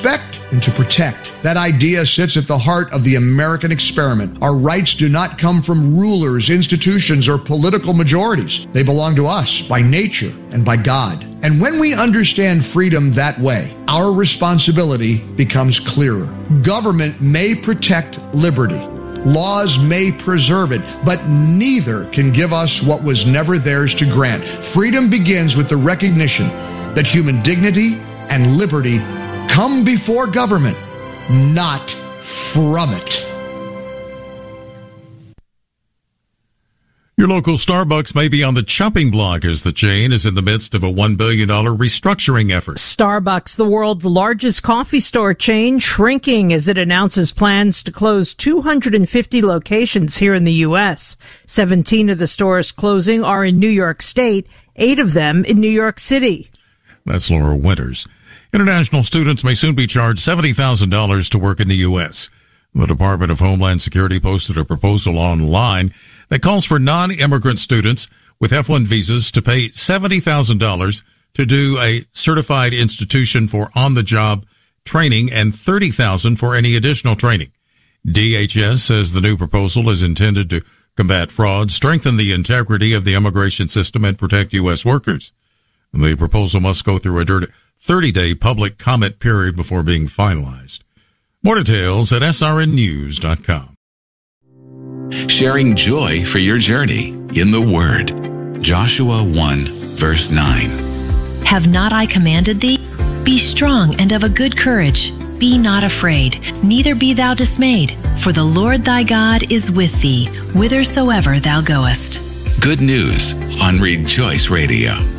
respect and to protect. That idea sits at the heart of the American experiment. Our rights do not come from rulers, institutions, or political majorities. They belong to us by nature and by God. And when we understand freedom that way, our responsibility becomes clearer. Government may protect liberty. Laws may preserve it, but neither can give us what was never theirs to grant. Freedom begins with the recognition that human dignity and liberty come before government, not from it. Your local Starbucks may be on the chopping block as the chain is in the midst of a $1 billion restructuring effort. Starbucks, the world's largest coffee store chain, shrinking as it announces plans to close 250 locations here in the U.S. 17 of the stores closing are in New York State, 8 of them in New York City. That's Laura Winters. International students may soon be charged $70,000 to work in the U.S. The Department of Homeland Security posted a proposal online that calls for non-immigrant students with F-1 visas to pay $70,000 to do a certified institution for on-the-job training and $30,000 for any additional training. DHS says the new proposal is intended to combat fraud, strengthen the integrity of the immigration system, and protect U.S. workers. The proposal must go through a 30-day public comment period before being finalized. More details at srnnews.com. Sharing joy for your journey in the Word. Joshua 1, verse 9. Have not I commanded thee? Be strong and of a good courage. Be not afraid, neither be thou dismayed, for the Lord thy God is with thee, whithersoever thou goest. Good news on Rejoice Radio.